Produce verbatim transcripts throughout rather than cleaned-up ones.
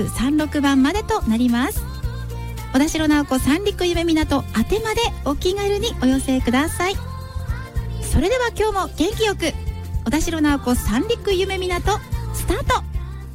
ゅうさんろくばんまでとなります。小田代直子三陸夢港宛てまでお気軽にお寄せください。それでは今日も元気よく小田代直子三陸夢港スタート。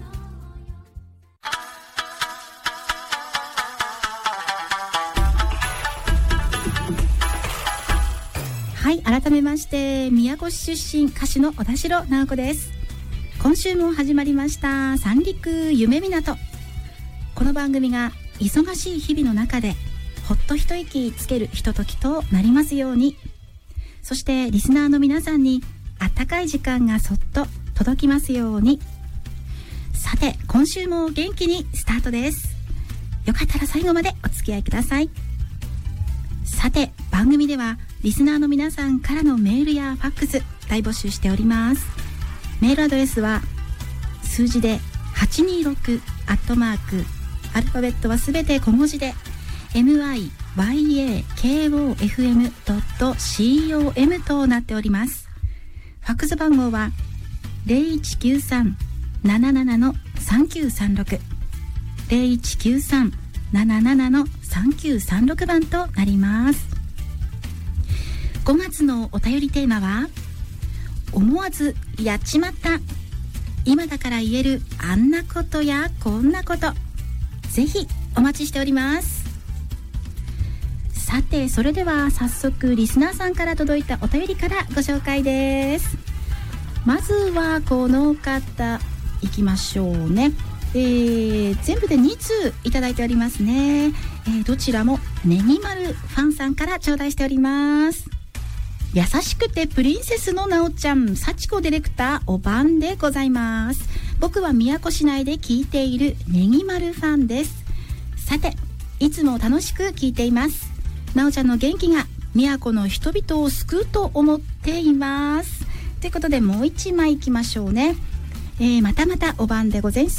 はい、改めまして宮古市出身歌手の小田代直子です。今週も始まりました三陸夢港。この番組が忙しい日々の中でほっと一息つけるひとときとなりますように。そしてリスナーの皆さんにあったかい時間がそっと届きますように。さて今週も元気にスタートです。よかったら最後までお付き合いください。さて番組ではリスナーの皆さんからのメールやファックス大募集しております。メールアドレスは数字ではちにーろくアットマークアルファベットはすべて小文字で エムアイワイエーケーオーエフエムドットコム となっております。ファックス番号は ゼロいちきゅうさん なななな さんきゅうさんろく ゼロいちきゅうさん なななな さんきゅうさんろく 番となります。ごがつのお便りテーマは思わずやっちまった今だから言えるあんなことやこんなこと、ぜひお待ちしております。さてそれでは早速リスナーさんから届いたお便りからご紹介です。まずはこの方いきましょうね。えー、全部でにつういただいておりますね。えー、どちらもねぎまるファンさんから頂戴しております。優しくてプリンセスのなおちゃん、幸子ディレクターお番でございます。僕は宮古市内で聞いているねぎまるファンです。さていつも楽しく聞いています。なおちゃんの元気が宮古の人々を救うと思っています。ということでもう一枚いきましょうね。えー、またまたお番でございます。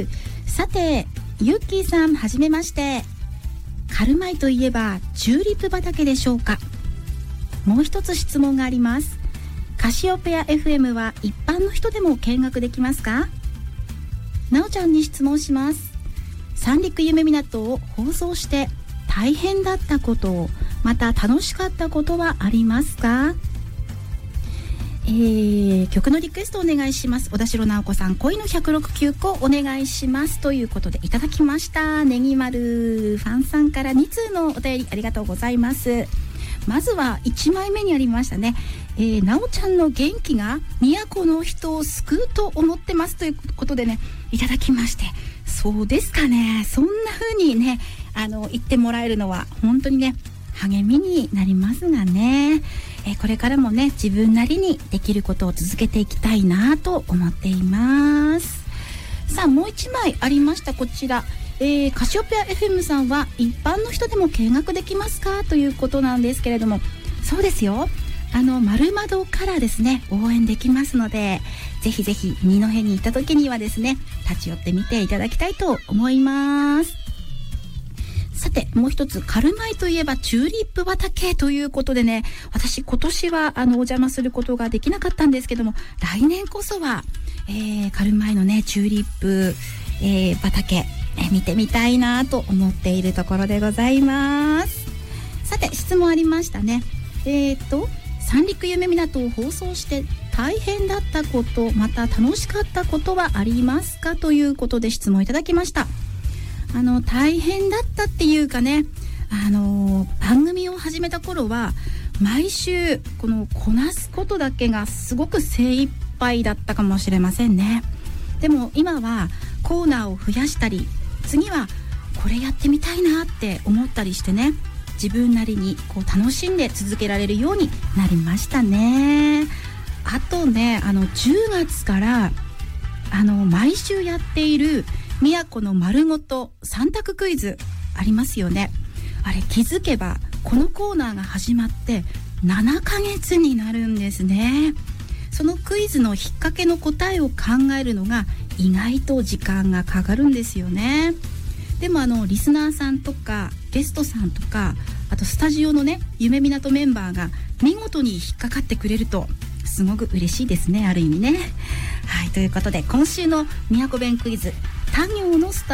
さてゆっきーさんはじめまして。カルマイといえばチューリップ畑でしょうか。もう一つ質問があります。カシオペア エフエム は一般の人でも見学できますか。なおちゃんに質問します。三陸夢港を放送して大変だったことをまた楽しかったことはありますか。えー、曲のリクエストお願いします。小田代直子さん恋のひゃくろくきゅうこお願いしますということでいただきました。ねぎまるファンさんからにつうのお便りありがとうございます。まずはいちまいめにありましたね。えー、なおちゃんの元気が宮古の人を救うと思ってますということでねいただきまして、そうですかね。そんな風にねあの言ってもらえるのは本当にね励みになりますがね、えー、これからもね自分なりにできることを続けていきたいなと思っています。さあもういちまいありました。こちらえー、カシオペア エフエム さんは一般の人でも見学できますかということなんですけれども、そうですよ。あの丸窓からですね応援できますので、ぜひぜひ二戸に行った時にはですね立ち寄ってみていただきたいと思います。さてもう一つ、カルマイといえばチューリップ畑ということでね、私今年はあのお邪魔することができなかったんですけども、来年こそは、えー、カルマイのねチューリップ、えー、畑え見てみたいなと思っているところでございます。さて質問ありましたね。えーと三陸夢港を放送して大変だったこと、また楽しかったことはありますかということで質問いただきました。あの大変だったっていうかね、あの番組を始めた頃は毎週このこなすことだけがすごく精一杯だったかもしれませんね。でも今はコーナーを増やしたり、次はこれやってみたいなって思ったりしてね、自分なりにこう楽しんで続けられるようになりましたね。あとね、あのじゅうがつからあの毎週やっている宮古の丸ごとさん択クイズありますよね。あれ気づけばこのコーナーが始まってななかげつになるんですね。そのクイズの引っ掛けの答えを考えるのが意外と時間がかかるんですよね。でもあのリスナーさんとかゲストさんとか、あとスタジオのね夢港メンバーが見事に引っかかってくれるとすごく嬉しいですね、ある意味ね。はい、ということで今週の宮古弁クイズ、他行のスタ